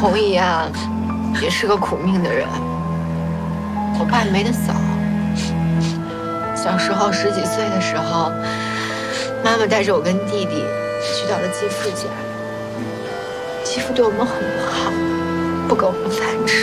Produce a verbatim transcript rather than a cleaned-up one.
红姨啊，也是个苦命的人。我爸没得扫，小时候十几岁的时候，妈妈带着我跟弟弟去到了继父家。继父对我们很不好，不给我们饭吃。